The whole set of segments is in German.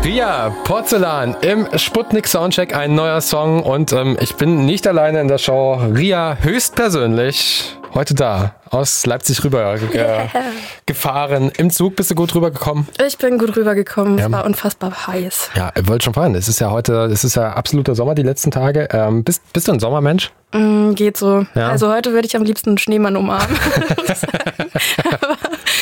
Ria, Porzellan im Sputnik Soundcheck, ein neuer Song und ich bin nicht alleine in der Show. Ria höchstpersönlich heute da, aus Leipzig rüber gefahren. Im Zug bist du gut rübergekommen? Ich bin gut rübergekommen, es war unfassbar heiß. Ja, ich wollte schon fragen, es ist ja absoluter Sommer die letzten Tage. Bist du ein Sommermensch? Geht so. Ja. Also heute würde ich am liebsten einen Schneemann umarmen. Aber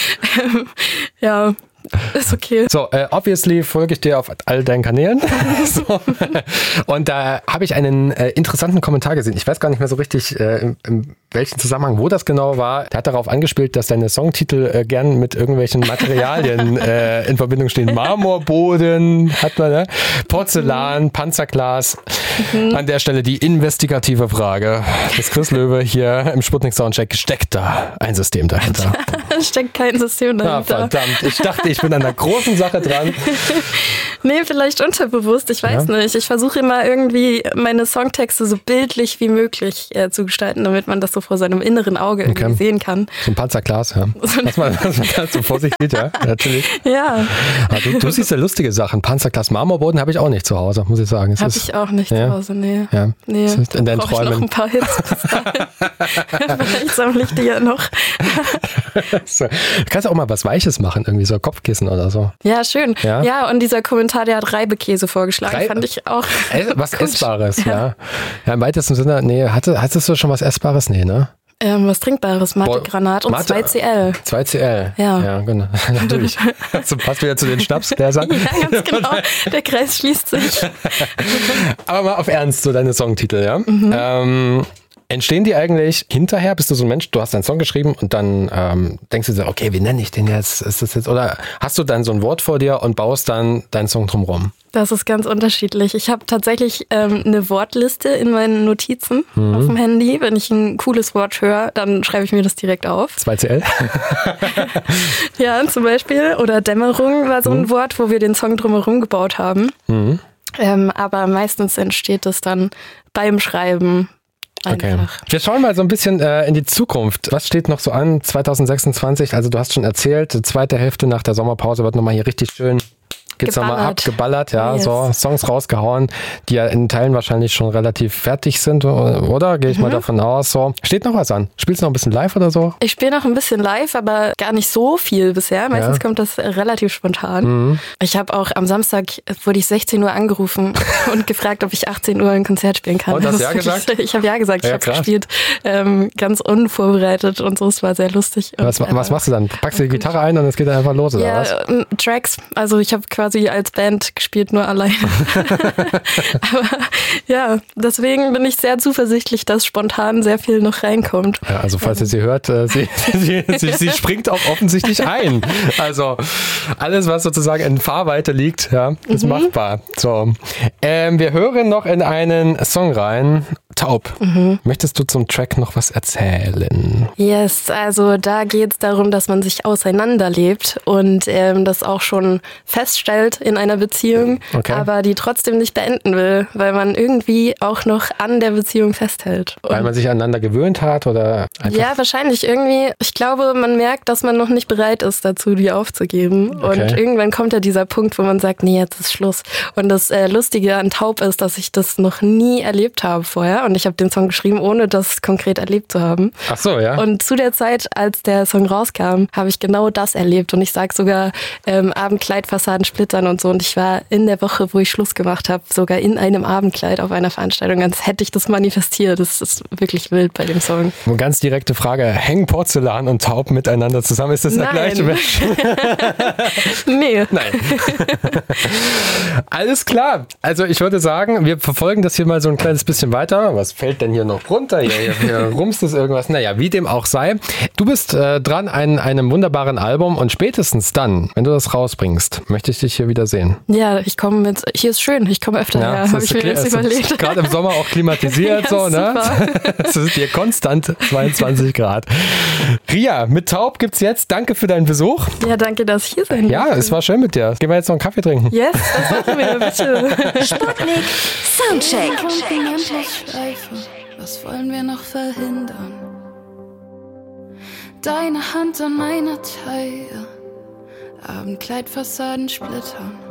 ja, ist okay. So, obviously folge ich dir auf all deinen Kanälen. So. Und da habe ich einen interessanten Kommentar gesehen. Ich weiß gar nicht mehr so richtig, in welchem Zusammenhang, wo das genau war. Der hat darauf angespielt, dass deine Songtitel gern mit irgendwelchen Materialien in Verbindung stehen. Marmorboden hat man, ne? Porzellan, Panzerglas. An der Stelle die investigative Frage des Chris Löwe hier im Sputnik Soundcheck. Steckt da ein System dahinter? Steckt kein System dahinter. Ah, verdammt, ich dachte, ich bin an einer großen Sache dran. Nee, vielleicht unterbewusst, ich weiß nicht. Ich versuche immer irgendwie meine Songtexte so bildlich wie möglich zu gestalten, damit man das so vor seinem inneren Auge irgendwie sehen kann. So ein Panzerglas, ja. Was man so vor sich sieht, ja, natürlich. Ja. Aber du siehst ja lustige Sachen. Panzerglas, Marmorboden habe ich auch nicht zu Hause, muss ich sagen. Habe ich auch nicht zu Hause, nee. Ja. Nee. Das ist in deinen Träumen. Ich noch ein paar Hits bis dahin. Vielleicht sammle ich die ja noch. So. Du kannst auch mal was Weiches machen, irgendwie so Kopfkissen oder so. Ja, schön. Ja, ja, und dieser Kommentar, der hat Reibekäse vorgeschlagen, fand ich auch was gut. Essbares, ja. Ja, im weitesten Sinne, nee, hattest du schon was Essbares? Nee, ne? Was Trinkbares, Mate-Granat und 2CL. 2CL. Ja, genau. Natürlich. Also passt wieder zu den Schnapsgläsern. Ja, ganz genau. Der Kreis schließt sich. Aber mal auf Ernst, so deine Songtitel, ja? Entstehen die eigentlich hinterher? Bist du so ein Mensch, du hast einen Song geschrieben und dann denkst du so, okay, wie nenne ich den jetzt? Ist das jetzt? Oder hast du dann so ein Wort vor dir und baust dann deinen Song drumherum? Das ist ganz unterschiedlich. Ich habe tatsächlich eine Wortliste in meinen Notizen auf dem Handy. Wenn ich ein cooles Wort höre, dann schreibe ich mir das direkt auf. 2CL? Ja, zum Beispiel. Oder Dämmerung war so ein Wort, wo wir den Song drumherum gebaut haben. Aber meistens entsteht es dann beim Schreiben. Okay. Wir schauen mal so ein bisschen in die Zukunft. Was steht noch so an 2026? Also du hast schon erzählt, die zweite Hälfte nach der Sommerpause wird nochmal hier richtig schön geht's nochmal abgeballert, ja, yes. So Songs rausgehauen, die ja in Teilen wahrscheinlich schon relativ fertig sind, oder? Gehe ich mal davon aus. So. Steht noch was an? Spielst du noch ein bisschen live oder so? Ich spiele noch ein bisschen live, aber gar nicht so viel bisher. Meistens kommt das relativ spontan. Ich habe auch am Samstag, wurde ich 16 Uhr angerufen und gefragt, ob ich 18 Uhr ein Konzert spielen kann. Und hast du ja gesagt? Ich habe ja gesagt, ich habe gespielt, ganz unvorbereitet und so, es war sehr lustig. Was machst du dann? Packst du die Gitarre ein und es geht dann einfach los, oder was? Tracks, also ich habe quasi als Band gespielt, nur alleine. Aber ja, deswegen bin ich sehr zuversichtlich, dass spontan sehr viel noch reinkommt. Ja, also falls ihr sie hört, sie springt auch offensichtlich ein. Also alles, was sozusagen in Fahrweite liegt, ja, ist machbar. So, wir hören noch in einen Song rein. Taub. Möchtest du zum Track noch was erzählen? Yes, also da geht es darum, dass man sich auseinanderlebt und das auch schon feststellt in einer Beziehung, aber die trotzdem nicht beenden will, weil man irgendwie auch noch an der Beziehung festhält. Weil man sich aneinander gewöhnt hat oder einfach? Ja, wahrscheinlich irgendwie. Ich glaube, man merkt, dass man noch nicht bereit ist dazu, die aufzugeben. Und irgendwann kommt ja dieser Punkt, wo man sagt, nee, jetzt ist Schluss. Und das Lustige an Taub ist, dass ich das noch nie erlebt habe vorher. Und ich habe den Song geschrieben, ohne das konkret erlebt zu haben. Ach so, ja. Und zu der Zeit, als der Song rauskam, habe ich genau das erlebt. Und ich sage sogar Abendkleidfassaden splittern und so. Und ich war in der Woche, wo ich Schluss gemacht habe, sogar in einem Abendkleid auf einer Veranstaltung, als hätte ich das manifestiert. Das ist wirklich wild bei dem Song. Eine ganz direkte Frage. Hängen Porzellan und Taub miteinander zusammen? Ist das der gleiche Mensch? Nee. Nein. Alles klar. Also ich würde sagen, wir verfolgen das hier mal so ein kleines bisschen weiter. Was fällt denn hier noch runter? Hier rumst es irgendwas. Naja, wie dem auch sei. Du bist dran an einem wunderbaren Album und spätestens dann, wenn du das rausbringst, möchte ich dich hier wieder sehen. Ja, ich komme mit. Hier ist schön, ich komme öfter her, habe ich mir jetzt überlegt. Gerade im Sommer auch klimatisiert, ja, so, ne? Es sind hier konstant 22 Grad. Ria, mit Taub gibt's jetzt. Danke für deinen Besuch. Ja, danke, dass ich hier sein Ja, es war schön mit dir. Gehen wir jetzt noch einen Kaffee trinken? Yes, das machen wir, bitte. Sputnik Soundcheck. Was wollen wir noch verhindern? Deine Hand an meiner Taille, Abendkleidfassaden splittern.